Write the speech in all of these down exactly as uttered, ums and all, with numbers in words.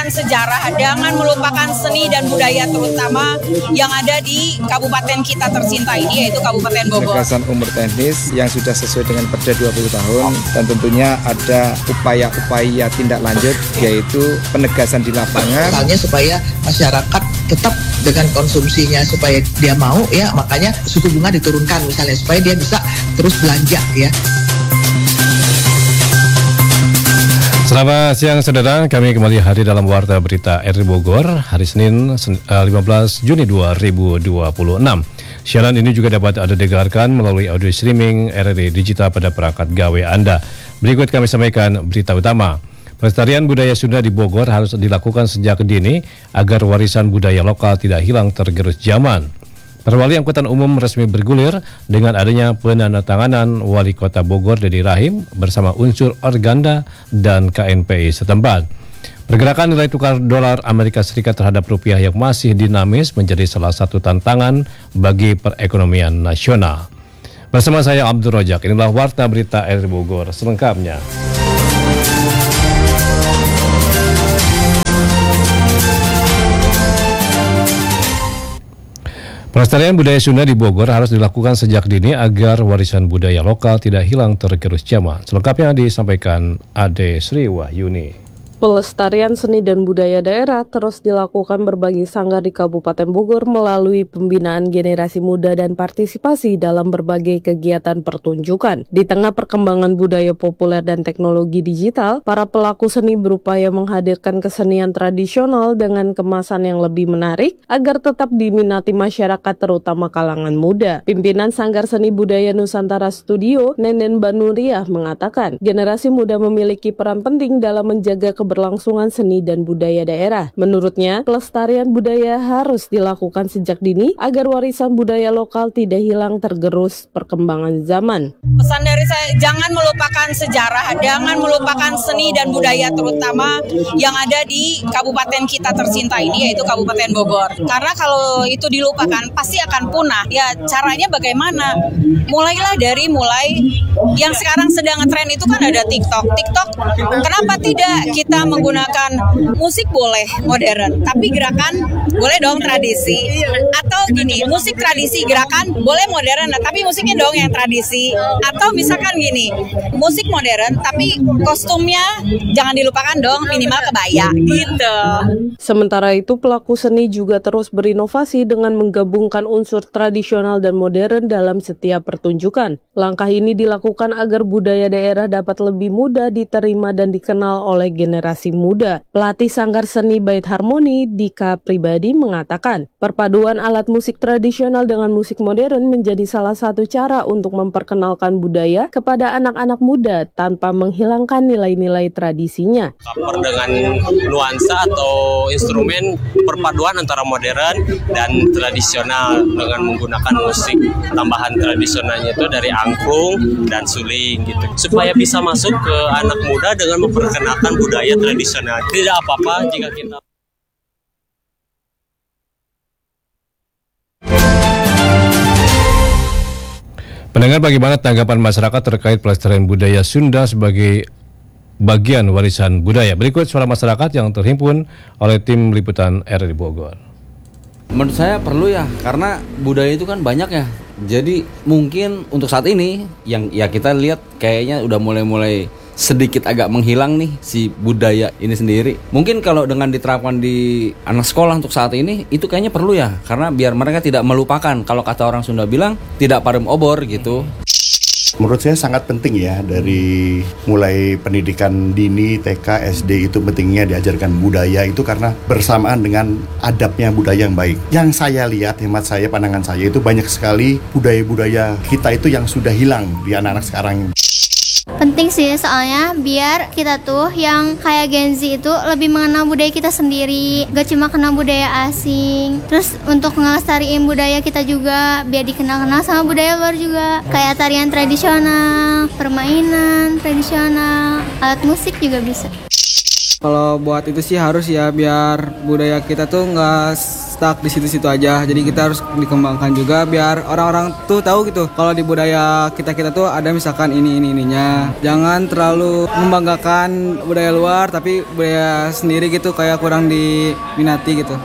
melupakan sejarah, jangan melupakan seni dan budaya terutama yang ada di kabupaten kita tercinta ini, yaitu Kabupaten Bogor. Penegasan umur teknis yang sudah sesuai dengan Perda dua puluh tahun, dan tentunya ada upaya-upaya tindak lanjut, yaitu penegasan di lapangan. Misalnya supaya masyarakat tetap dengan konsumsinya, supaya dia mau ya, makanya suku bunga diturunkan misalnya, supaya dia bisa terus belanja ya. Selamat siang saudara, kami kembali hadir dalam Warta Berita R R I Bogor hari Senin lima belas Juni dua ribu dua puluh enam. Siaran ini juga dapat Anda dengarkan melalui audio streaming R R I Digital pada perangkat gawai Anda. Berikut kami sampaikan berita utama. Pelestarian budaya Sunda di Bogor harus dilakukan sejak dini agar warisan budaya lokal tidak hilang tergerus zaman. Perwali Angkutan Umum resmi bergulir dengan adanya penandatanganan Wali Kota Bogor Dedi Rahim bersama unsur Organda dan K N P I setempat. Pergerakan nilai tukar dolar Amerika Serikat terhadap rupiah yang masih dinamis menjadi salah satu tantangan bagi perekonomian nasional. Bersama saya Abdul Rojak, inilah Warta Berita R R I Bogor selengkapnya. Pelestarian budaya Sunda di Bogor harus dilakukan sejak dini agar warisan budaya lokal tidak hilang tergerus zaman. Selengkapnya disampaikan Ade Sri Wahyuni. Pelestarian seni dan budaya daerah terus dilakukan berbagai sanggar di Kabupaten Bogor melalui pembinaan generasi muda dan partisipasi dalam berbagai kegiatan pertunjukan. Di tengah perkembangan budaya populer dan teknologi digital, para pelaku seni berupaya menghadirkan kesenian tradisional dengan kemasan yang lebih menarik agar tetap diminati masyarakat terutama kalangan muda. Pimpinan Sanggar Seni Budaya Nusantara Studio, Nenen Banuriah, mengatakan generasi muda memiliki peran penting dalam menjaga keberlangsungan seni dan budaya daerah. Menurutnya, pelestarian budaya harus dilakukan sejak dini agar warisan budaya lokal tidak hilang tergerus perkembangan zaman. Pesan dari saya, jangan melupakan sejarah, jangan melupakan seni dan budaya terutama yang ada di kabupaten kita tercinta ini, yaitu Kabupaten Bogor. Karena kalau itu dilupakan, pasti akan punah. Ya, caranya bagaimana? Mulailah dari mulai yang sekarang sedang ngetren itu kan ada TikTok. TikTok, kenapa tidak kita Kita menggunakan musik boleh modern, tapi gerakan boleh dong tradisi. Atau gini, musik tradisi gerakan boleh modern, tapi musiknya dong yang tradisi. Atau misalkan gini, musik modern, tapi kostumnya jangan dilupakan dong, minimal kebaya gitu. Sementara itu, pelaku seni juga terus berinovasi dengan menggabungkan unsur tradisional dan modern dalam setiap pertunjukan. Langkah ini dilakukan agar budaya daerah dapat lebih mudah diterima dan dikenal oleh generasi generasi muda. Pelatih Sanggar Seni Bait Harmoni, Dika Pribadi, mengatakan, perpaduan alat musik tradisional dengan musik modern menjadi salah satu cara untuk memperkenalkan budaya kepada anak-anak muda tanpa menghilangkan nilai-nilai tradisinya. Cover dengan nuansa atau instrumen perpaduan antara modern dan tradisional dengan menggunakan musik tambahan tradisionalnya itu dari angklung dan suling gitu. Supaya bisa masuk ke anak muda dengan memperkenalkan budaya tradisional. Tidak apa-apa jika kita Pendengar, bagaimana tanggapan masyarakat terkait pelestarian budaya Sunda sebagai bagian warisan budaya? Berikut suara masyarakat yang terhimpun oleh tim liputan R R I Bogor. Menurut saya perlu ya, karena budaya itu kan banyak ya. Jadi mungkin untuk saat ini yang ya kita lihat kayaknya udah mulai-mulai sedikit agak menghilang nih si budaya ini sendiri. Mungkin kalau dengan diterapkan di anak sekolah untuk saat ini itu kayaknya perlu ya, karena biar mereka tidak melupakan. Kalau kata orang Sunda bilang tidak parem obor gitu. Menurut saya sangat penting ya, dari mulai pendidikan dini, T K, S D itu pentingnya diajarkan budaya itu karena bersamaan dengan adabnya budaya yang baik. Yang saya lihat, hemat saya, pandangan saya itu banyak sekali budaya-budaya kita itu yang sudah hilang di anak-anak sekarang. Penting sih, soalnya biar kita tuh yang kayak Gen Z itu lebih mengenal budaya kita sendiri, gak cuma kenal budaya asing. Terus untuk ngelestariin budaya kita juga biar dikenal-kenal sama budaya luar juga, kayak tarian tradisional, permainan tradisional, alat musik juga bisa. Kalau buat itu sih harus ya, biar budaya kita tuh nggak stuck di situ-situ aja. Jadi kita harus dikembangkan juga biar orang-orang tuh tahu gitu. Kalau di budaya kita-kita tuh ada misalkan ini ini ininya. Jangan terlalu membanggakan budaya luar tapi budaya sendiri gitu kayak kurang diminati gitu.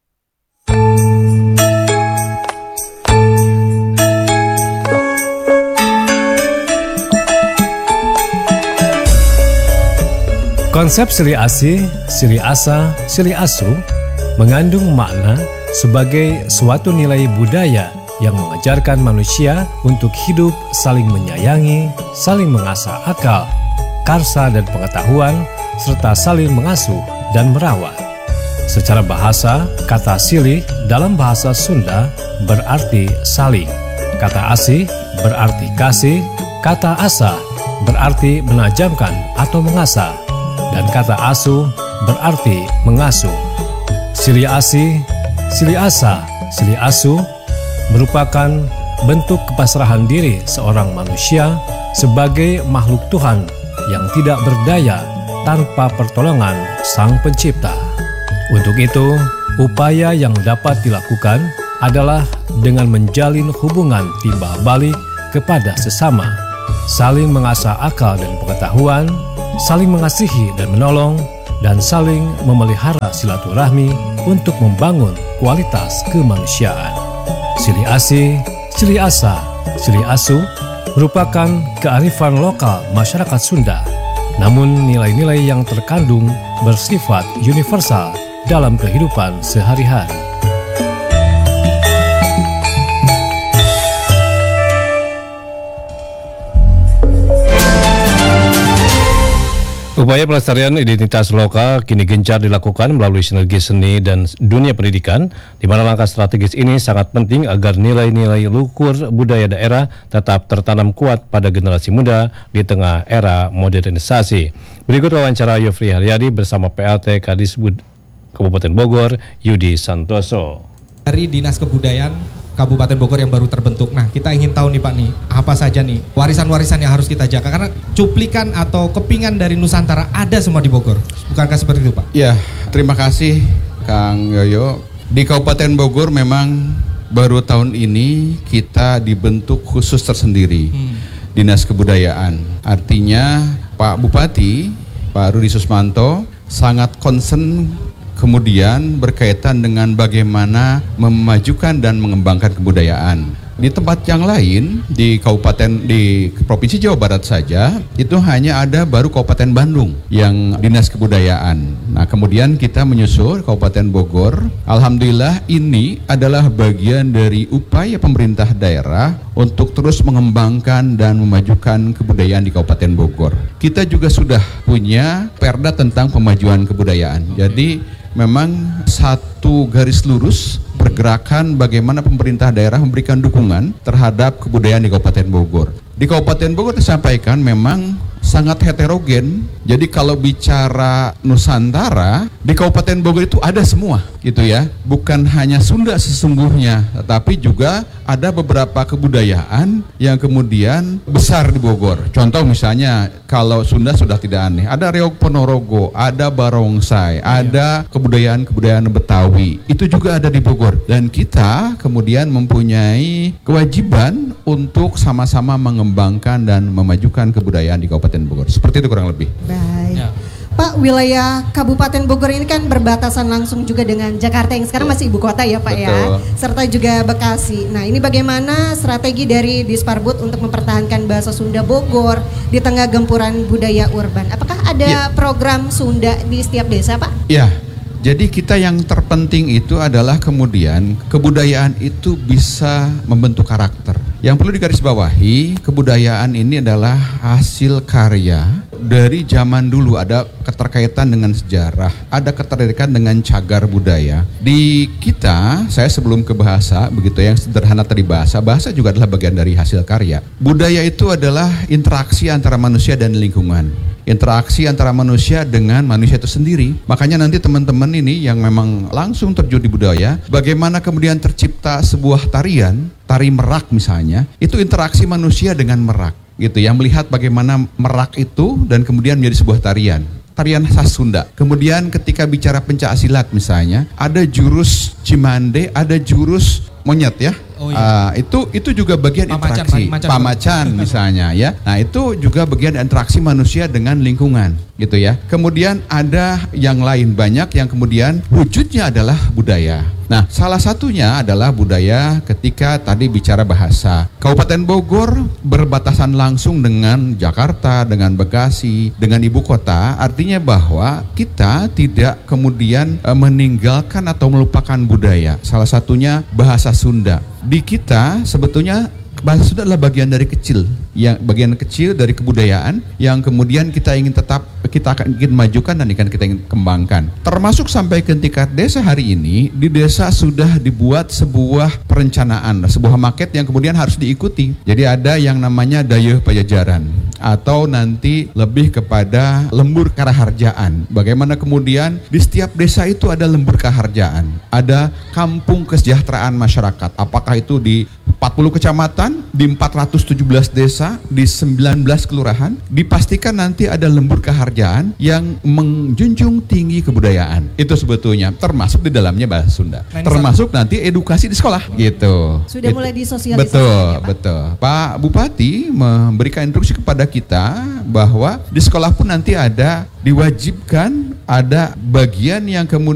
Konsep Silih Asih, Silih Asa, Silih Asuh mengandung makna sebagai suatu nilai budaya yang mengajarkan manusia untuk hidup saling menyayangi, saling mengasah akal, karsa dan pengetahuan, serta saling mengasuh dan merawat. Secara bahasa, kata silih dalam bahasa Sunda berarti saling, kata asih berarti kasih, kata asa berarti menajamkan atau mengasah, dan kata asuh berarti mengasuh. Silih Asih, Silih Asa, Silih Asuh merupakan bentuk kepasrahan diri seorang manusia sebagai makhluk Tuhan yang tidak berdaya tanpa pertolongan Sang Pencipta. Untuk itu, upaya yang dapat dilakukan adalah dengan menjalin hubungan timbal balik kepada sesama, saling mengasah akal dan pengetahuan, saling mengasihi dan menolong, dan saling memelihara silaturahmi untuk membangun kualitas kemanusiaan. Silih Asih, Silih Asa, Silih Asuh merupakan kearifan lokal masyarakat Sunda, namun nilai-nilai yang terkandung bersifat universal dalam kehidupan sehari-hari. Upaya pelestarian identitas lokal kini gencar dilakukan melalui sinergi seni dan dunia pendidikan, di mana langkah strategis ini sangat penting agar nilai-nilai luhur budaya daerah tetap tertanam kuat pada generasi muda di tengah era modernisasi. Berikut wawancara Yofri Haryadi bersama P L T Kadisbud Kabupaten Bogor, Yudi Santoso. Dari Dinas Kebudayaan Kabupaten Bogor yang baru terbentuk. Nah, kita ingin tahu nih Pak nih, apa saja nih warisan-warisan yang harus kita jaga, karena cuplikan atau kepingan dari Nusantara ada semua di Bogor. Bukankah seperti itu, Pak? Ya, terima kasih Kang Yoyo. Di Kabupaten Bogor memang baru tahun ini kita dibentuk khusus tersendiri, hmm. Dinas Kebudayaan. Artinya Pak Bupati, Pak Rudi Susmanto sangat concern kemudian berkaitan dengan bagaimana memajukan dan mengembangkan kebudayaan. Di tempat yang lain, di kabupaten, di Provinsi Jawa Barat saja, itu hanya ada baru Kabupaten Bandung yang Dinas Kebudayaan. Nah, kemudian kita menyusul Kabupaten Bogor. Alhamdulillah ini adalah bagian dari upaya pemerintah daerah untuk terus mengembangkan dan memajukan kebudayaan di Kabupaten Bogor. Kita juga sudah punya perda tentang pemajuan kebudayaan. Jadi memang satu garis lurus pergerakan bagaimana pemerintah daerah memberikan dukungan terhadap kebudayaan di Kabupaten Bogor. Di Kabupaten Bogor disampaikan memang sangat heterogen. Jadi kalau bicara Nusantara, di Kabupaten Bogor itu ada semua gitu ya. Bukan hanya Sunda sesungguhnya, tetapi juga ada beberapa kebudayaan yang kemudian besar di Bogor. Contoh misalnya kalau Sunda sudah tidak aneh, ada Reog Ponorogo, ada Barongsai, ada kebudayaan-kebudayaan Betawi. Itu juga ada di Bogor, dan kita kemudian mempunyai kewajiban untuk sama-sama mengembangkan dan memajukan kebudayaan di Kabupaten Bogor. Seperti itu kurang lebih. Baik. Ya. Pak, wilayah Kabupaten Bogor ini kan berbatasan langsung juga dengan Jakarta yang sekarang masih ibu kota ya Pak. Betul. Ya, serta juga Bekasi. Nah, ini bagaimana strategi dari Disparbud untuk mempertahankan bahasa Sunda Bogor di tengah gempuran budaya urban? Apakah ada ya. program Sunda di setiap desa Pak? Ya, jadi kita yang terpenting itu adalah kemudian kebudayaan itu bisa membentuk karakter. Yang perlu digarisbawahi, kebudayaan ini adalah hasil karya dari zaman dulu. Ada keterkaitan dengan sejarah, ada keterkaitan dengan cagar budaya. Di kita, saya sebelum ke bahasa, begitu yang sederhana tadi bahasa, bahasa juga adalah bagian dari hasil karya. Budaya itu adalah interaksi antara manusia dan lingkungan. Interaksi antara manusia dengan manusia itu sendiri. Makanya nanti teman-teman ini yang memang langsung terjun di budaya, bagaimana kemudian tercipta sebuah tarian, tari merak misalnya, itu interaksi manusia dengan merak gitu ya, melihat bagaimana merak itu dan kemudian menjadi sebuah tarian. tarian khas Sunda. Kemudian ketika bicara pencak silat misalnya, ada jurus Cimande, ada jurus monyet ya. Oh, iya. Uh, itu itu juga bagian Pamacan, interaksi pamacan. pamacan misalnya ya. Nah, itu juga bagian interaksi manusia dengan lingkungan gitu ya. Kemudian ada yang lain banyak yang kemudian wujudnya adalah budaya. Nah, salah satunya adalah budaya ketika tadi bicara bahasa. Kabupaten Bogor berbatasan langsung dengan Jakarta, dengan Bekasi, dengan ibu kota, artinya bahwa kita tidak kemudian e, meninggalkan atau melupakan budaya. Salah satunya bahasa Sunda. Di kita sebetulnya bahasa Sunda adalah bagian dari kecil, yang bagian kecil dari kebudayaan yang kemudian kita ingin tetap kita akan ingin majukan dan akan kita ingin kembangkan. Termasuk sampai ke tingkat desa hari ini, di desa sudah dibuat sebuah perencanaan, sebuah maket yang kemudian harus diikuti. Jadi ada yang namanya Dayeuh Pajajaran atau nanti lebih kepada lembur karaharjaan. Bagaimana kemudian di setiap desa itu ada lembur karaharjaan, ada kampung kesejahteraan masyarakat. Apakah itu di empat puluh kecamatan, di empat ratus tujuh belas desa, di sembilan belas kelurahan, dipastikan nanti ada lembur keharjaan yang menjunjung tinggi kebudayaan. Itu sebetulnya termasuk di dalamnya bahasa Sunda. Nah, termasuk nanti edukasi di sekolah gitu. Sudah It, mulai disosialisasikan Betul, ya, Pak? betul. Pak Bupati memberikan instruksi kepada kita bahwa di sekolah pun nanti ada diwajibkan ada bagian yang kemudian